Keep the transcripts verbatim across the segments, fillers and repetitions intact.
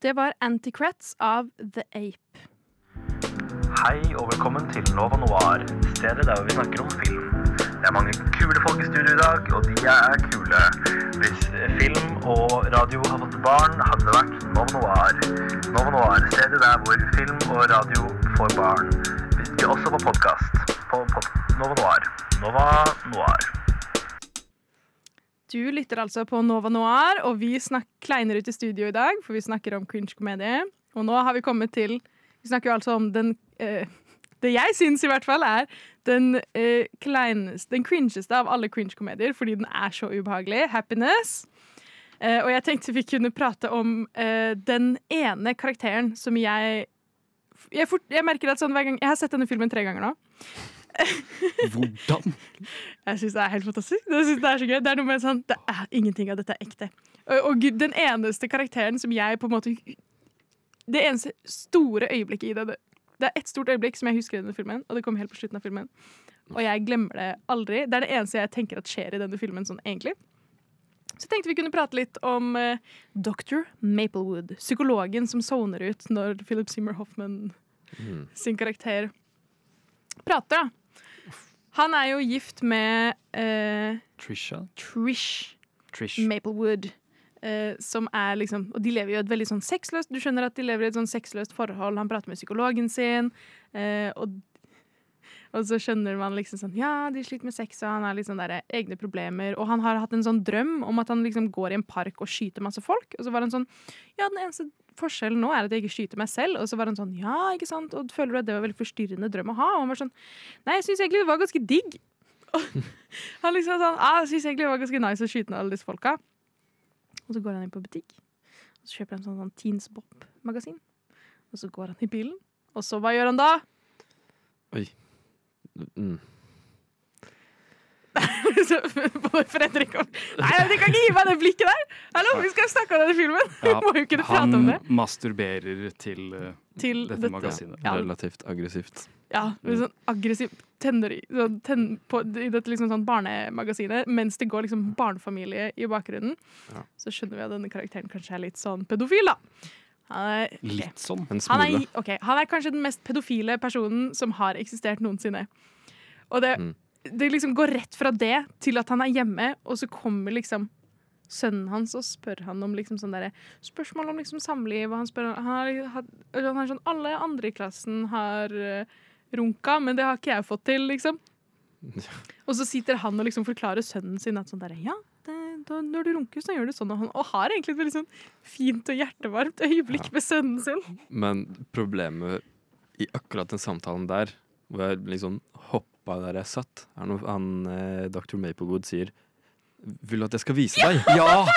Det var Anticrats av The Ape. Hei og velkommen til Nova Noir, stedet der vi snakker om film. Det er mange kule folk i studio i dag, og de er kule. Hvis film og radio har fått barn, hadde det vært Nova Noir. Nova Noir, stedet der hvor film og radio får barn. Vi er også på podcast, på pod Nova Noir. Nova Noir. Du lytter altså på Nova Noir, og vi snak kleiner ut i studio i dag, for vi snakker om cringe-komedie. Og nå har vi kommet til, vi snakker jo altså om den, eh, det jeg synes i hvert fall er den eh, kleineste, den cringeste av alle cringe-komedier, fordi den er så ubehagelig, Happiness. Eh, og jeg tenkte vi kunne prate om eh, den ene karakteren som jeg, jeg, fort, jeg merker at sånn hver gang, jeg har sett denne filmen tre ganger nå. Hvordan? Jeg synes det er helt fantastisk. Jeg synes det er så gøy. Det er noe med sånn, det er ingenting av dette er ekte. Og, og den eneste karakteren som jeg på en måte, det eneste store øyeblikket i det, det er et stort øyeblikk som jeg husker i denne filmen, og det kommer helt på slutten av filmen. Og jeg glemmer det aldri. Det er det eneste jeg tenker at skjer i denne filmen sånn egentlig. Så tenkte vi kunne prate litt om uh, doktor Maplewood, psykologen som soner ut når Philip Seymour Hoffman mm. sin karakter prater da. Han er jo gift med uh, Trisha? Trish, Trish. Maplewood, uh, som er liksom, og de lever jo et veldig sånn sexløst, du skjønner at de lever i et sånn sexløst forhold, han prater med psykologen sin, uh, og, og så skjønner man liksom sånn, ja, de sliter med sex, og han har liksom der egne problemer, og han har hatt en sånn drøm om at han liksom går i en park og skyter masse folk, og så var han sånn, ja, den eneste forskjellen nå er at jeg ikke skyter meg selv, og så var han sånn, ja, ikke sant, og føler du at det var veldig forstyrrende drøm å ha? Og han var sånn, nei, jeg synes egentlig det var ganske digg. Han liksom sånn, ah, jeg synes egentlig det var ganske nice å skyte med alle disse folka. Og så går han inn på butikk, og så kjøper han sånn, sånn Teens Pop-magasin, og så går han i bilen, og så hva gjør han da? Oi. Mm. Både Fredrik og... Nei, de kan ikke gi meg det blikket der. Hallo, vi skal snakke om denne filmen. Vi ja, må jo kunne prate om det. Han masturberer til, uh, til dette, dette magasinet. Ja. Relativt aggressivt. Ja, sånn aggressiv tenner, sånn, tenn på, i dette liksom sånn barnemagasinet, mens det går liksom barnefamilie i bakgrunnen. Ja. Så skjønner vi at denne karakteren kanskje er litt sånn pedofil da. Han er, okay. Litt sånn? En smule. Han er, okay, han er kanskje den mest pedofile personen som har eksistert noensinne. Og det... Mm. Det liksom går rett fra det til at han er hjemme, og så kommer liksom sønnen hans og spør han om liksom sånn der, spørsmål om liksom samliv, og han spør han har, han har sånn, alle andre i klassen har uh, runka, men det har ikke jeg fått til, liksom. Og så sitter han og liksom forklarer sønnen sin at sånn der, ja, det, da, når du runker så gjør du sånn, og han og har egentlig et veldig sånn fint og hjertevarmt øyeblikk ja. Med sønnen sin. Men problemet i akkurat den samtalen der, hvor jeg liksom hopper der jeg satt, er når han, eh, doktor Maplewood sier, vil du at jeg skal vise deg? Ja!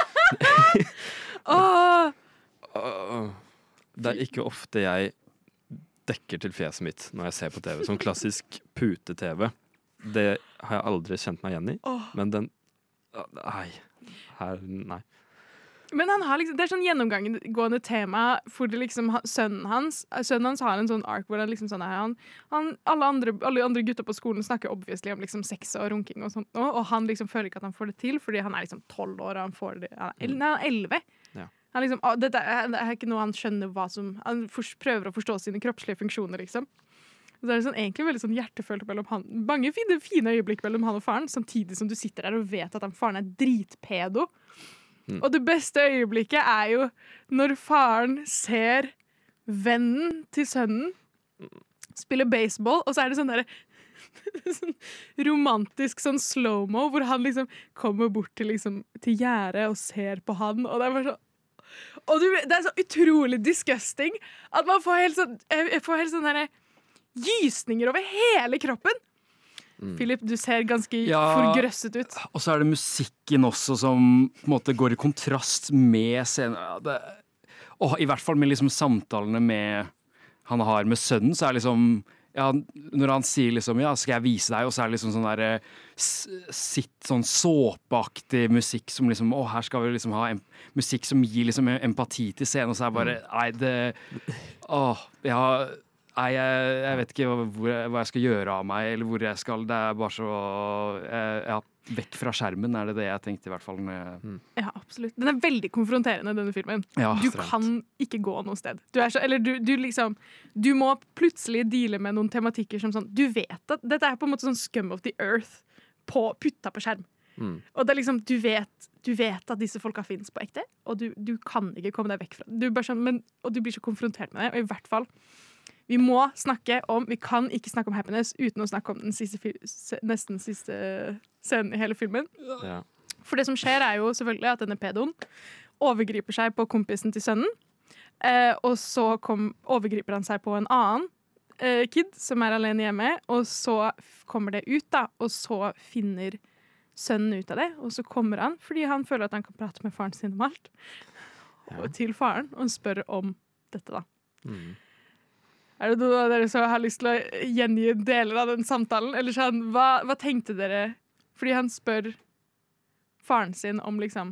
oh. uh, det er ikke ofte jeg dekker til fjeset mitt når jeg ser på T V, som klassisk pute-T V. Det har jeg aldri kjent meg igjen i, oh. men den, uh, nei, her, nei. Men han har liksom, det er sånn gjennomgående tema for det liksom, sønnen hans, sønnen hans har en sånn ark hvor han liksom sånn er, han, han, alle, andre, alle andre gutter på skolen snakker obviously om liksom sex og runking og sånt, og han liksom føler ikke at han får det til, fordi han er liksom tolv år, og han får det, han er, nei, han er elleve. Ja. Han liksom, å, dette er, det er ikke noe han skjønner hva som, han for, prøver å forstå sine kroppslige funksjoner, liksom. Så det er sånn, egentlig veldig sånn hjertefølt mellom han, mange fine, fine øyeblikk mellom han og faren, samtidig som du sitter der og vet at han faren er dritpedo. Mm. Og det beste øyeblikket er jo når faren ser vennen til sønnen spille baseball, og så er det sånn der sånn romantisk sånn slow-mo, hvor han liksom kommer bort til, liksom, til gjerdet og ser på han, og det er bare sånn, og du, det er så utrolig disgusting at man får helt sånn, jeg får helt sånn der gysninger over hele kroppen. Mm. Philip, du ser ganske ja, forgrøsset ut. Og så er det musikken også som på en måte går i kontrast med scenen. Ja, det, og i hvert fall med liksom samtalene med han har med sønnen, så er liksom ja, når han sier liksom, ja, skal jeg vise deg, og så er det liksom sånn der sitt sånn såpeaktig musikk som liksom, å, her skal vi liksom ha en musikk som gir liksom empati til scenen, og så er det bare, nei, det, åh, jeg har Nei, jeg, jeg vet ikke hvor, hva jeg skal gjøre av meg, eller hvor jeg skal. Det er bare så... Eh, ja. vekk fra skjermen, er det det jeg tenkte i hvert fall. Med... Ja, absolutt. Den er veldig konfronterende, denne filmen. Ja, du fremt. kan ikke gå noe sted. Du, er så, eller du, du, liksom, du må plutselig deale med noen tematikker som sånn, du vet at dette er på en måte sånn scum of the earth på, putta på skjerm. Mm. Og det er liksom, du vet, du vet at disse folka finnes på ekte, og du, du kan ikke komme deg vekk fra det. Du bare sånn, men, og du blir så konfrontert med det, og i hvert fall vi må snakke om, vi kan ikke snakke om happiness uten å snakke om den siste, nesten siste scenen i hele filmen. Ja. For det som skjer er jo selvfølgelig at denne pedoen overgriper seg på kompisen til sønnen, eh, og så kom, overgriper han seg på en annen eh, kid som er alene hjemme, og så kommer det ut da, og så finner sønnen ut av det, og så kommer han fordi han føler at han kan prate med faren sin om alt, Ja. og til faren, og spør om dette da. Mm. Er det noen av dere som har lyst til å gjengi deler av den samtalen? Eller sånn, hva, hva tenkte dere? Fordi han spør faren sin om liksom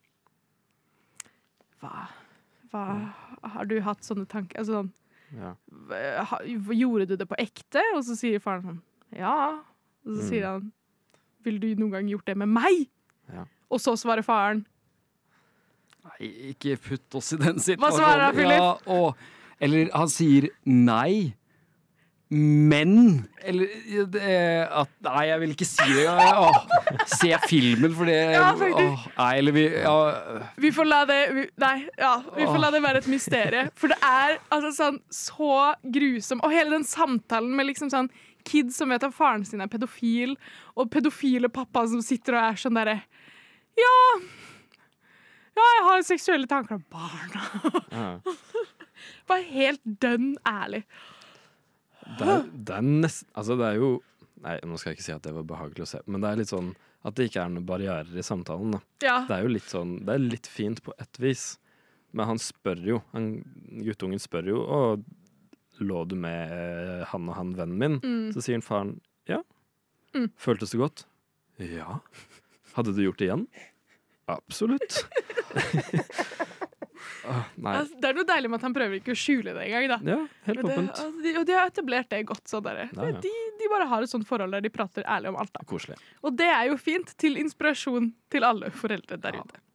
Hva, hva har du hatt sånne tanker? Altså sånn, Ja. ha, gjorde du det på ekte? Og så sier faren sånn, ja. Og så Mm. sier han, vil du noen gang gjort det med meg? Ja. Og så svarer faren, Nei, ikke putt oss i den situasjonen. Hva svarer han, Philip? Ja, og, eller han sier nei, men Eller det, at, Nei, jeg vil ikke si det. Åh, se filmen, for det Ja, faktisk. åh, Nei, eller vi ja, vi får la det vi, Nei, ja, vi får la det være et mysterie. For det er altså sånn så grusom. Og hele den samtalen med liksom sånn kids som vet at faren sin er pedofil, og pedofile pappa som sitter og er sånn derre Ja, ja, jeg har seksuelle tanker om barna. Ja. Bare helt dønn ærlig. Det er, det er nest, altså det er jo Nei, nå skal jeg ikke si at det var behagelig å se, men det er litt sånn at det ikke er noen barrierer i samtalen. Da. Ja. Det er jo litt sånn, det er litt fint på et vis, men han spør jo, han, guttungen spør jo, og lå du med eh, han og han vennen min? Mm. Så sier han faren, ja. Mm. Føltes det godt? Ja. Hadde du gjort det igjen? Absolutt. Åh, nei. Altså, det er noe deilig med at han prøver ikke å skjule det engang, da. Ja, helt Men det, åpent. altså, de, og de har etablert det godt. Sånn der. Ja, ja. De, de bare har et sånt forhold der de prater ærlig om alt. Da. Koselig. Og det er jo fint til inspirasjon til alle foreldre der Ja. ute.